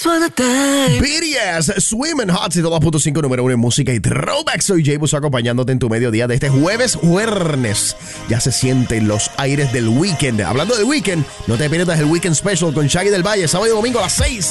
BTS, Swim and Hot 2.5, número 1 en música y throwback. Soy Jay Buso acompañándote en tu mediodía de este jueves. Ya se sienten los aires del weekend. Hablando del weekend, no te pierdas el Weekend Special con Shaggy del Valle, sábado y domingo a las 6.